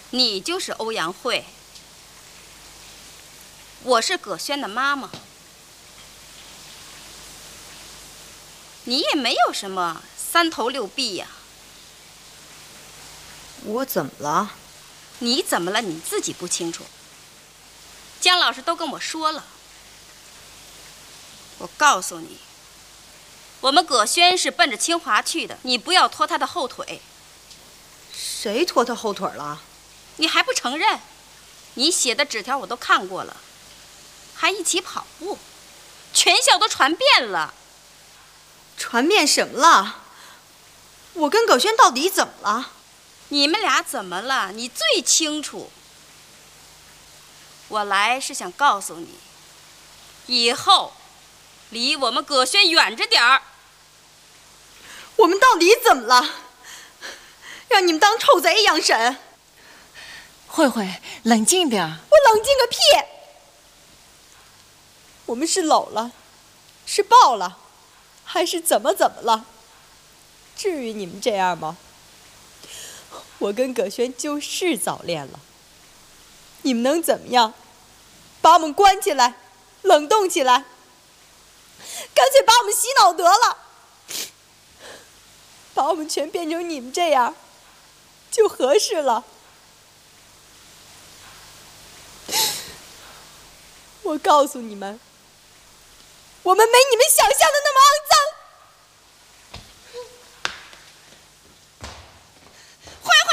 你就是欧阳慧，我是葛轩的妈妈。你也没有什么三头六臂呀。 我怎么了？ 你怎么了？你自己不清楚。姜老师都跟我说了。我告诉你，我们葛轩是奔着清华去的，你不要拖他的后腿。 谁拖他后腿了？ 你还不承认？你写的纸条我都看过了，还一起跑步，全校都传遍了。 传遍什么了？我跟葛轩到底怎么了？ 你们俩怎么了？你最清楚。我来是想告诉你，以后离我们葛轩远着点儿。 我们到底怎么了？让你们当臭贼一样审？ 慧慧，冷静点儿。 我冷静个屁！我们是搂了，是抱了，还是怎么了？至于你们这样吗？我跟葛轩就是早恋了，你们能怎么样？把我们关起来，冷冻起来，干脆把我们洗脑得了，把我们全变成你们这样，就合适了。我告诉你们，我们没你们想象的那么